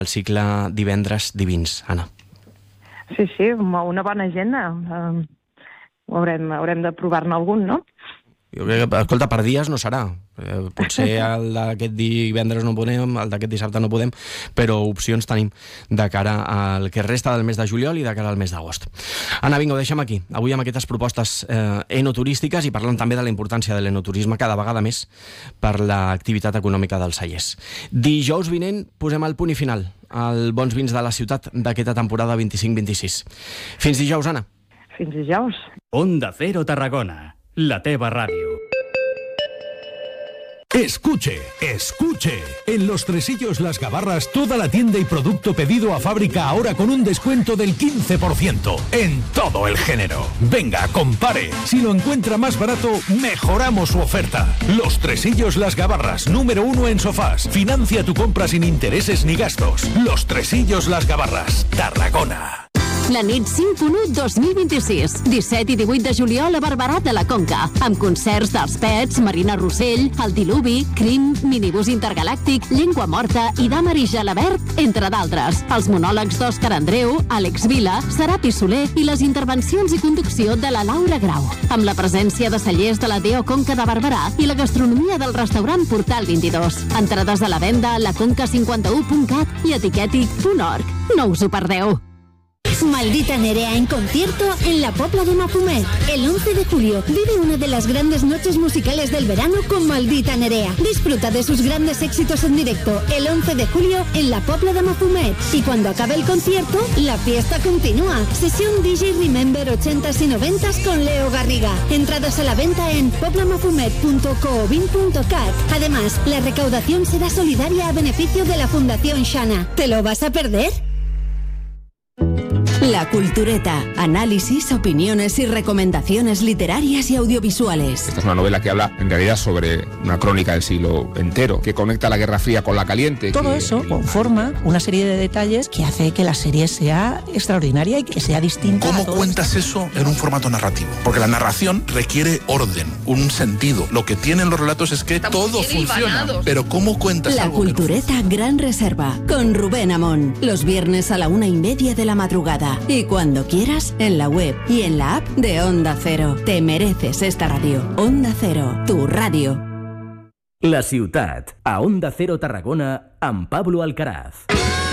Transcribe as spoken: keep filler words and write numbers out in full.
el cicle Divendres Divins. Anna. Sí, sí, una bona agenda. Uh, haurem, haurem de provar-ne algun, no? Jo crec que, escolta, per dies no serà. Eh, potser el d'aquest divendres no podem, el d'aquest dissabte no podem, però opcions tenim de cara al que resta del mes de juliol i de cara al mes d'agost. Anna, vinga, ho deixem aquí. Avui amb aquestes propostes eh, enoturístiques i parlant també de la importància de l'enoturisme cada vegada més per l'activitat econòmica dels cellers. Dijous vinent posem el punt i final al Bons Vins de la Ciutat d'aquesta temporada vint-i-cinc vint-i-sis. Fins dijous, Anna. Fins dijous. Onda Cero Tarragona, la teva ràdio. Escuche, escuche. En Los Tresillos Las Gabarras, toda la tienda y producto pedido a fábrica ahora con un descuento del quince por ciento en todo el género. Venga, compare. Si lo encuentra más barato, mejoramos su oferta. Los Tresillos Las Gabarras, número uno en sofás. Financia tu compra sin intereses ni gastos. Los Tresillos Las Gabarras, Tarragona. La nit cinc punt u dos mil vint-i-sis, disset i divuit de juliol a Barberà de la Conca, amb concerts dels Pets, Marina Rossell, El Diluvi, Crim, Minibús Intergalàctic, Llengua Morta i Damer i Gelabert, entre d'altres. Els monòlegs d'Òscar Andreu, Àlex Vila, Serapi Soler i les intervencions i conducció de la Laura Grau, amb la presència de cellers de la Deo Conca de Barberà i la gastronomia del restaurant Portal vint-i-dos. Entrades a la venda a la conca cinquanta u punt cat i etiquetic punt org. No us ho perdeu. Maldita Nerea en concierto en la Pobla de Mafumet. El once de julio vive una de las grandes noches musicales del verano con Maldita Nerea. Disfruta de sus grandes éxitos en directo el once de julio en la Pobla de Mafumet. Y cuando acabe el concierto, la fiesta continúa. Sesión D J Remember ochentas y noventas con Leo Garriga. Entradas a la venta en poblamafumet punto coobin punto cat. Además, la recaudación será solidaria a beneficio de la Fundación Shana. ¿Te lo vas a perder? La Cultureta, análisis, opiniones y recomendaciones literarias y audiovisuales. Esta es una novela que habla en realidad sobre una crónica del siglo entero, que conecta la Guerra Fría con la caliente. Todo que... eso conforma una serie de detalles que hace que la serie sea extraordinaria y que sea distinta. ¿Cómo a todo cuentas eso en un formato narrativo? Porque la narración requiere orden, un sentido. Lo que tienen los relatos es que Estamos todo funciona. Pero ¿cómo cuentas La algo Cultureta no Gran Reserva, con Rubén Amón. Los viernes a la una y media de la madrugada. Y cuando quieras, en la web y en la app de Onda Cero. Te mereces esta radio. Onda Cero, tu radio. La Ciutat, a Onda Cero Tarragona, amb Pablo Alcaraz.